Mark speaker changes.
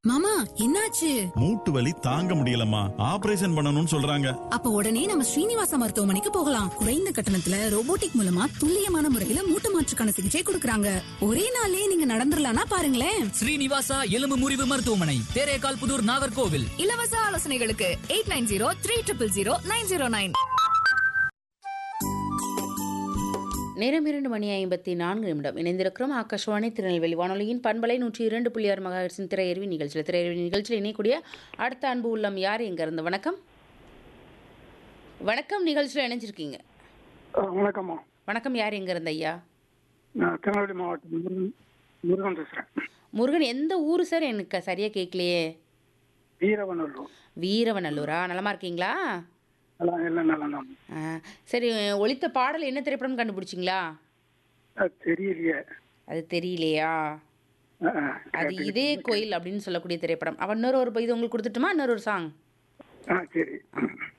Speaker 1: மாமா என்னாச்சு?
Speaker 2: மூட்டு வலி தாங்க முடியலம்மா, ஆபரேஷன் பண்ணணும்னு சொல்றாங்க.
Speaker 1: அப்ப உடனே நம்ம ஸ்ரீனிவாச மருத்துவமனைக்கு போகலாம். குறைந்த கட்டணத்துல ரோபோட்டிக் மூலமா துல்லியமான முறையில மூட்டு மாற்றுக்கான சிகிச்சை கொடுக்கறாங்க. ஒரே நாளே நீங்க நடந்துடலாம்னா பாருங்களேன்.
Speaker 3: ஸ்ரீனிவாசா எலும்பு முறிவு மருத்துவமனை, தேரேகால் புதூர், நாகர்கோவில்.
Speaker 4: இலவச ஆலோசனைகளுக்கு 8903000909.
Speaker 5: நேரம் 2:54 இணைந்திருக்கிறோம். ஆகாஷவாணி திருநெல்வேலி வானொலியின் பண்பலை 102.6 மெகாஹெர்ட்ஸின் திரையறிவி நிகழ்ச்சியில் இணையக்கூடிய அடுத்த அன்பு உள்ளம் யார் எங்க இருந்து? வணக்கம். வணக்கம், நிகழ்ச்சியில் இணைஞ்சிருக்கீங்க.
Speaker 6: வணக்கம்மா.
Speaker 5: வணக்கம், யார் எங்க இருந்து ஐயா?
Speaker 6: நான் திருநெல்வேலி மாவட்டம் முருகன் பேசுறேன்.
Speaker 5: முருகன், எந்த ஊரு சார்? எனக்கு சரியா கேட்கலையே.
Speaker 6: வீரவநல்லூர்.
Speaker 5: வீரவநல்லூரா? நலமா இருக்கீங்களா? சரி, ஒலித்த பாடல் என்ன திரைப்படம் கண்டுபிடிச்சிங்களா?
Speaker 6: தெரியலையே.
Speaker 5: அது தெரியலையா? அது இதே கோயில் அப்படின்னு சொல்லக்கூடிய திரைப்படம். அவன் இன்னொரு இது உங்களுக்கு கொடுத்துட்டுமா? இன்னொரு சாங்.
Speaker 6: சரி.